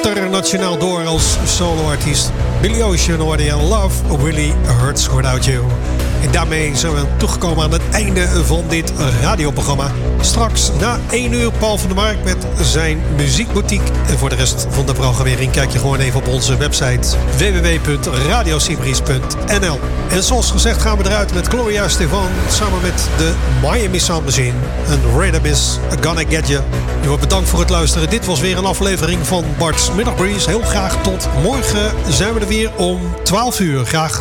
internationaal door als soloartiest. Billy Ocean hoorde je Love Really Hurts Without You. En daarmee zijn we toegekomen aan het einde van dit radioprogramma. Straks na 1 uur Paul van der Mark met zijn muziekboutique. En voor de rest van de programmering kijk je gewoon even op onze website www.radiosibris.nl. En zoals gezegd gaan we eruit met Gloria Estefan samen met de Miami Sound Machine. En Rhythm is Gonna Get You. Je wordt bedankt voor het luisteren. Dit was weer een aflevering van Bart's Middagbreeze. Heel graag tot morgen zijn we er weer om 12 uur. Graag